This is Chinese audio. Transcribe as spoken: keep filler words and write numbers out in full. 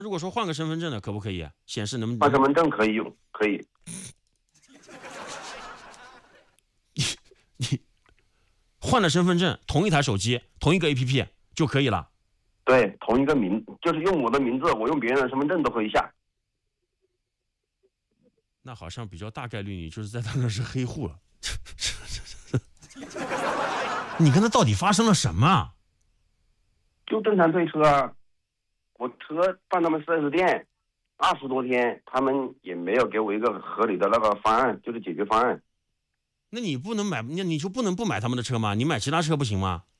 如果说换个身份证呢，可不可以显示能？ 换身份证可以用，可以。 你你换了身份证，同一台手机，同一个 A P P 就可以了。 对，同一个名，就是用我的名字，我用别人的身份证都可以下。 那好像比较大概率你就是在他那是黑户了。你跟他到底发生了什么？ 就正常退车啊，我车放他们 四 S 店二十多天，他们也没有给我一个合理的那个方案，就是解决方案。 那你不能买，那你就不能不买他们的车吗？你买其他车不行吗？